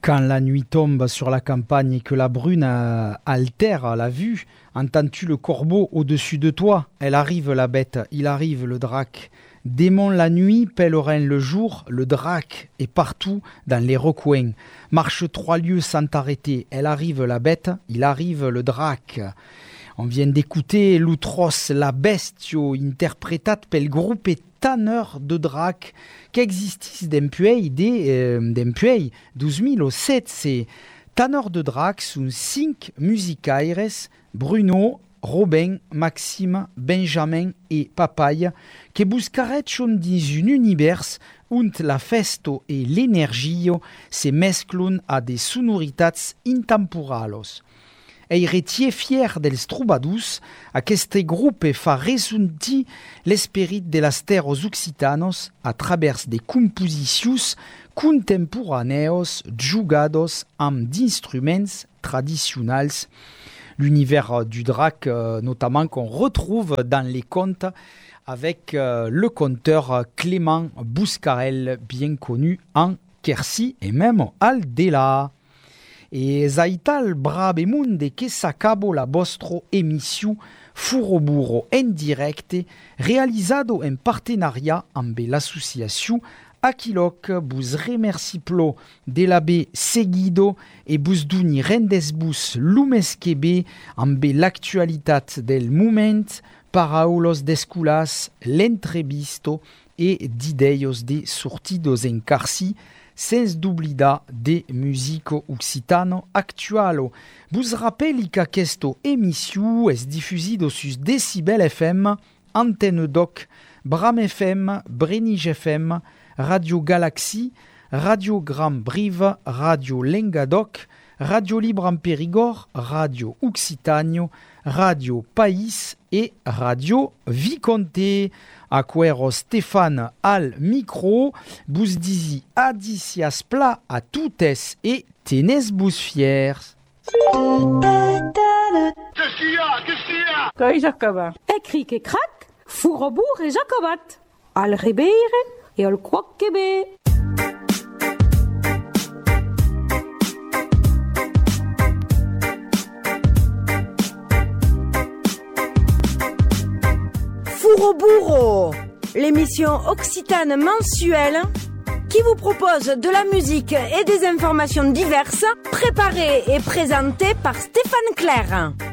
Quand la nuit tombe sur la campagne et que la brune altère la vue, entends-tu le corbeau au-dessus de toi? Elle arrive la bête, il arrive le drac. Démon la nuit, pèlerin le jour, le drac est partout dans les recoins. Marche 3 lieues sans t'arrêter, elle arrive la bête, il arrive le drac. On vient d'écouter L'Outros, la bestio, interpretat pel groupe tanneur de drac, qu'existis d'empuei 2007. C'est tanneur de drac sont 5 musicaires, Bruno, Robin, Maxime, Benjamin et Papaye, que buscareccion dins un univers unt la festo et l'energio se mesclun a des sonoritats intemporalos. Eiretier fier dels trobadus, aquest groupe fa ressentir l'esperit de las terres occitanos a travers de composicions contemporaneos jugados amb d'instruments traditionnels. L'univers du drac, notamment qu'on retrouve dans les contes avec le conteur Clément Bouscarel, bien connu en Quercy et même Aldela. E zaital brabemunde che s'acabo la vostro emission Furoburo en directe, realizado en partenariat amb l'association Aquilok. Bus remerciplo de l'abbé seguido e bus duni rendesbus lumesquebe amb l'actualitat del moment, paraulos d'esculas, l'entrevisto e d'ideios de sortidos en Carci, sens d'oblidar de musico occitano actualo. Bus rappeli qu'aquesto emission es diffusido sus Decibel FM, Antenne Doc, Bram FM, Brenige FM, Radio Galaxy, Radio Grand Brive, Radio Lengadoc, Radio Libre en Périgord, Radio Occitanio, Radio País et Radio Viconte. Aquero Stéphane al micro, bus dizi adicias pla a toutes et tenez bus fiers. Qu'est-ce qu'il y a? Coi Jacoba. Écrit que crac, Furebourg et Jacobat. Al Ribeire et al Croquebé. Furoburo, l'émission occitane mensuelle qui vous propose de la musique et des informations diverses, préparées et présentées par Stéphane Claire.